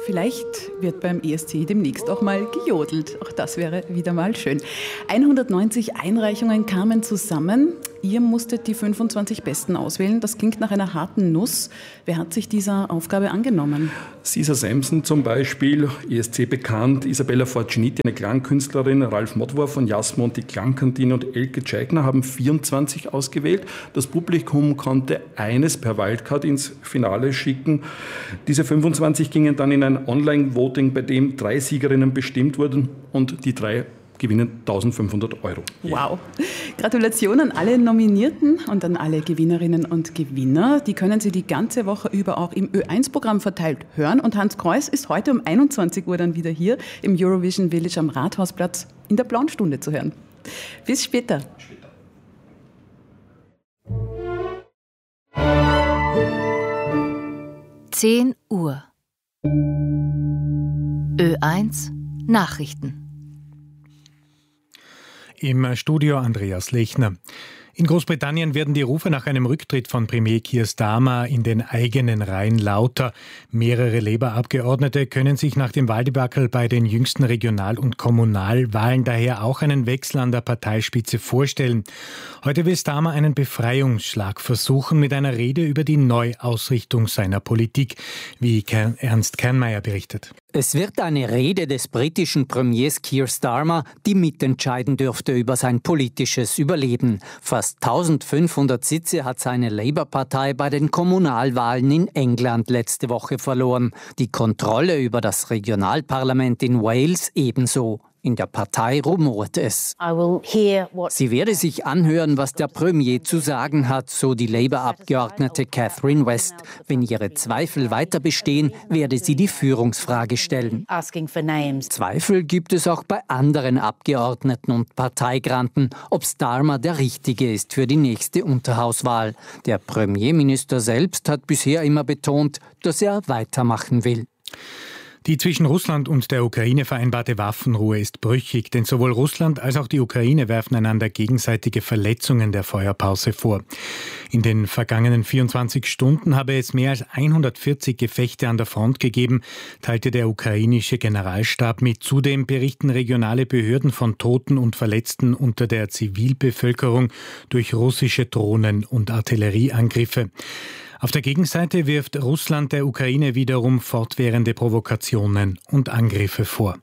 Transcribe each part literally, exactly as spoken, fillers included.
Vielleicht wird beim E S C demnächst auch mal gejodelt. Auch das wäre wieder mal schön. hundertneunzig Einreichungen kamen zusammen. Ihr musstet die fünfundzwanzig Besten auswählen. Das klingt nach einer harten Nuss. Wer hat sich dieser Aufgabe angenommen? Caesar Sampson zum Beispiel, E S C bekannt, Isabella Fortuniti, eine Klangkünstlerin, Ralf Modwar von Jasmo und die Klangkantine und Elke Tscheigner haben vierundzwanzig ausgewählt. Das Publikum konnte eines per Wildcard ins Finale schicken. Diese fünfundzwanzig gingen dann in ein Online-Voting, bei dem drei Siegerinnen bestimmt wurden und die drei gewinnen eintausendfünfhundert Euro. Wow. Gratulation an alle Nominierten und an alle Gewinnerinnen und Gewinner. Die können Sie die ganze Woche über auch im Ö eins Programm verteilt hören. Und Hans Kreuß ist heute um einundzwanzig Uhr dann wieder hier im Eurovision Village am Rathausplatz in der Blauen Stunde zu hören. Bis später. Später. zehn Uhr. Ö eins Nachrichten. Im Studio Andreas Lechner. In Großbritannien werden die Rufe nach einem Rücktritt von Premier Keir Starmer in den eigenen Reihen lauter. Mehrere Labour-Abgeordnete können sich nach dem Wahldebakel bei den jüngsten Regional- und Kommunalwahlen daher auch einen Wechsel an der Parteispitze vorstellen. Heute will Starmer einen Befreiungsschlag versuchen mit einer Rede über die Neuausrichtung seiner Politik, wie Ernst Kernmeier berichtet. Es wird eine Rede des britischen Premiers Keir Starmer, die mitentscheiden dürfte über sein politisches Überleben. Fast eintausendfünfhundert Sitze hat seine Labour-Partei bei den Kommunalwahlen in England letzte Woche verloren. Die Kontrolle über das Regionalparlament in Wales ebenso. In der Partei rumort es. Sie werde sich anhören, was der Premier zu sagen hat, so die Labour-Abgeordnete Catherine West. Wenn ihre Zweifel weiter bestehen, werde sie die Führungsfrage stellen. Zweifel gibt es auch bei anderen Abgeordneten und Parteigranten, ob Starmer der Richtige ist für die nächste Unterhauswahl. Der Premierminister selbst hat bisher immer betont, dass er weitermachen will. Die zwischen Russland und der Ukraine vereinbarte Waffenruhe ist brüchig, denn sowohl Russland als auch die Ukraine werfen einander gegenseitige Verletzungen der Feuerpause vor. In den vergangenen vierundzwanzig Stunden habe es mehr als hundertvierzig Gefechte an der Front gegeben, teilte der ukrainische Generalstab mit. Zudem berichten regionale Behörden von Toten und Verletzten unter der Zivilbevölkerung durch russische Drohnen- und Artillerieangriffe. Auf der Gegenseite wirft Russland der Ukraine wiederum fortwährende Provokationen und Angriffe vor.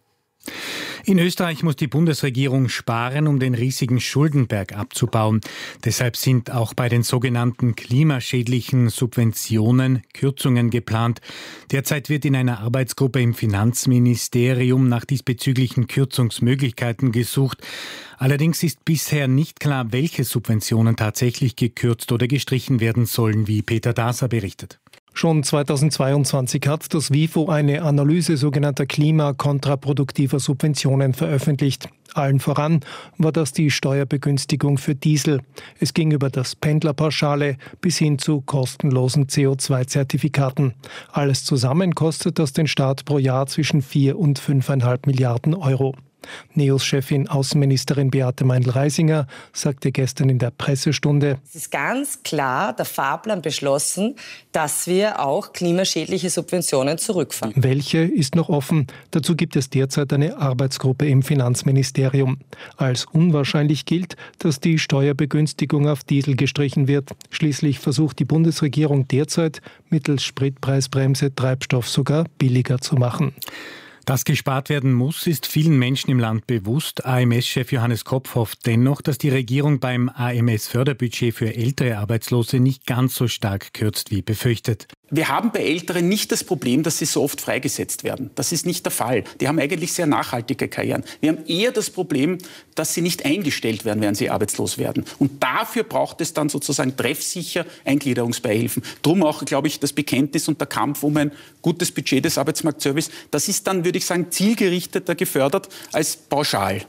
In Österreich muss die Bundesregierung sparen, um den riesigen Schuldenberg abzubauen. Deshalb sind auch bei den sogenannten klimaschädlichen Subventionen Kürzungen geplant. Derzeit wird in einer Arbeitsgruppe im Finanzministerium nach diesbezüglichen Kürzungsmöglichkeiten gesucht. Allerdings ist bisher nicht klar, welche Subventionen tatsächlich gekürzt oder gestrichen werden sollen, wie Peter Daser berichtet. Schon zweitausendzweiundzwanzig hat das WIFO eine Analyse sogenannter klimakontraproduktiver Subventionen veröffentlicht. Allen voran war das die Steuerbegünstigung für Diesel. Es ging über das Pendlerpauschale bis hin zu kostenlosen C O zwei Zertifikaten. Alles zusammen kostet das den Staat pro Jahr zwischen vier und fünfeinhalb Milliarden Euro. NEOS-Chefin Außenministerin Beate Meindl-Reisinger sagte gestern in der Pressestunde: Es ist ganz klar der Fahrplan beschlossen, dass wir auch klimaschädliche Subventionen zurückfahren. Welche ist noch offen? Dazu gibt es derzeit eine Arbeitsgruppe im Finanzministerium. Als unwahrscheinlich gilt, dass die Steuerbegünstigung auf Diesel gestrichen wird. Schließlich versucht die Bundesregierung derzeit, mittels Spritpreisbremse Treibstoff sogar billiger zu machen. Dass gespart werden muss, ist vielen Menschen im Land bewusst. A M S-Chef Johannes Kopf hofft dennoch, dass die Regierung beim A M S-Förderbudget für ältere Arbeitslose nicht ganz so stark kürzt wie befürchtet. Wir haben bei Älteren nicht das Problem, dass sie so oft freigesetzt werden. Das ist nicht der Fall. Die haben eigentlich sehr nachhaltige Karrieren. Wir haben eher das Problem, dass sie nicht eingestellt werden, während sie arbeitslos werden. Und dafür braucht es dann sozusagen treffsicher Eingliederungsbeihilfen. Drum auch, glaube ich, das Bekenntnis und der Kampf um ein gutes Budget des Arbeitsmarktservice. Das ist dann, würde ich sagen, zielgerichteter gefördert als pauschal.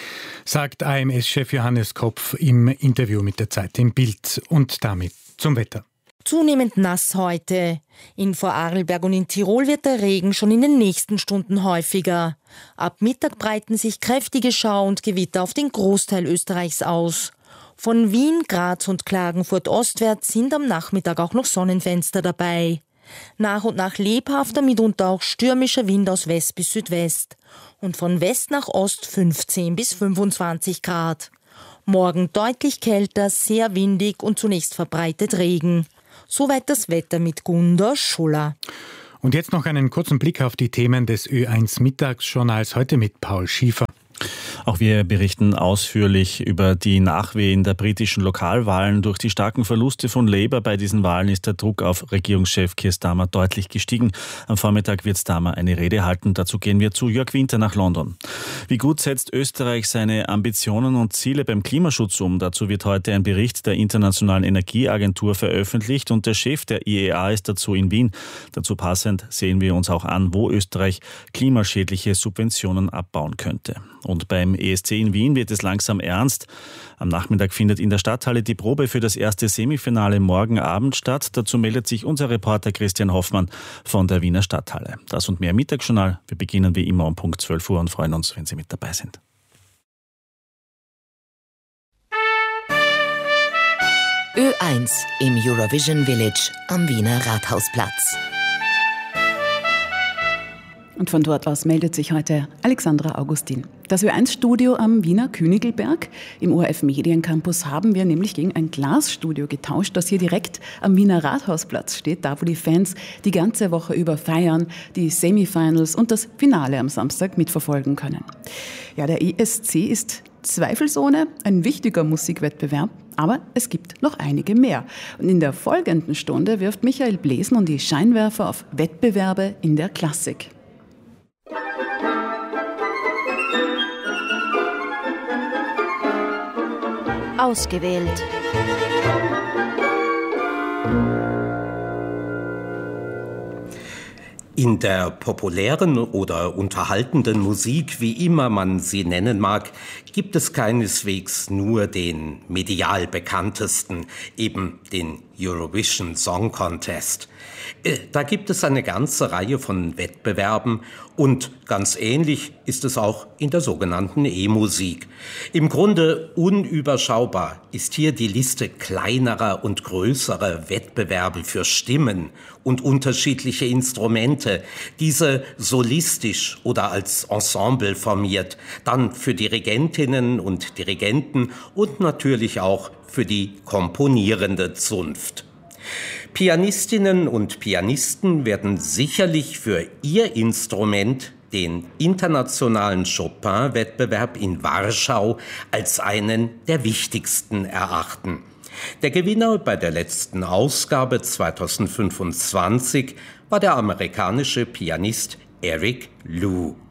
Sagt A M S-Chef Johannes Kopf im Interview mit der Zeit im Bild. Und damit zum Wetter. Zunehmend nass heute. In Vorarlberg und in Tirol wird der Regen schon in den nächsten Stunden häufiger. Ab Mittag breiten sich kräftige Schau- und Gewitter auf den Großteil Österreichs aus. Von Wien, Graz und Klagenfurt ostwärts sind am Nachmittag auch noch Sonnenfenster dabei. Nach und nach lebhafter, mitunter auch stürmischer Wind aus West bis Südwest. Und von West nach Ost fünfzehn bis fünfundzwanzig Grad. Morgen deutlich kälter, sehr windig und zunächst verbreitet Regen. Soweit das Wetter mit Gunda Schuller. Und jetzt noch einen kurzen Blick auf die Themen des Ö eins Mittagsjournals heute mit Paul Schiefer. Auch wir berichten ausführlich über die Nachwehen der britischen Lokalwahlen. Durch die starken Verluste von Labour bei diesen Wahlen ist der Druck auf Regierungschef Keir Starmer deutlich gestiegen. Am Vormittag wird Starmer eine Rede halten. Dazu gehen wir zu Jörg Winter nach London. Wie gut setzt Österreich seine Ambitionen und Ziele beim Klimaschutz um? Dazu wird heute ein Bericht der Internationalen Energieagentur veröffentlicht und der Chef der I E A ist dazu in Wien. Dazu passend sehen wir uns auch an, wo Österreich klimaschädliche Subventionen abbauen könnte. Und beim E S C in Wien wird es langsam ernst. Am Nachmittag findet in der Stadthalle die Probe für das erste Semifinale morgen Abend statt. Dazu meldet sich unser Reporter Christian Hoffmann von der Wiener Stadthalle. Das und mehr im Mittagsjournal. Wir beginnen wie immer um Punkt zwölf Uhr und freuen uns, wenn Sie mit dabei sind. Ö eins im Eurovision Village am Wiener Rathausplatz. Und von dort aus meldet sich heute Alexandra Augustin. Das Ö eins Studio am Wiener Königelberg im O R F Mediencampus haben wir nämlich gegen ein Glasstudio getauscht, das hier direkt am Wiener Rathausplatz steht, da wo die Fans die ganze Woche über feiern, die Semifinals und das Finale am Samstag mitverfolgen können. Ja, der E S C ist zweifelsohne ein wichtiger Musikwettbewerb, aber es gibt noch einige mehr. Und in der folgenden Stunde wirft Michael Blesen und die Scheinwerfer auf Wettbewerbe in der Klassik. Ausgewählt. In der populären oder unterhaltenden Musik, wie immer man sie nennen mag, gibt es keineswegs nur den medial bekanntesten, eben den Eurovision Song Contest. Da gibt es eine ganze Reihe von Wettbewerben und ganz ähnlich ist es auch in der sogenannten E-Musik. Im Grunde unüberschaubar ist hier die Liste kleinerer und größerer Wettbewerbe für Stimmen und unterschiedliche Instrumente, diese solistisch oder als Ensemble formiert, dann für Dirigentinnen und Dirigenten und natürlich auch für die komponierende Zunft. Pianistinnen und Pianisten werden sicherlich für ihr Instrument den internationalen Chopin-Wettbewerb in Warschau als einen der wichtigsten erachten. Der Gewinner bei der letzten Ausgabe zweitausendfünfundzwanzig war der amerikanische Pianist Eric Liu.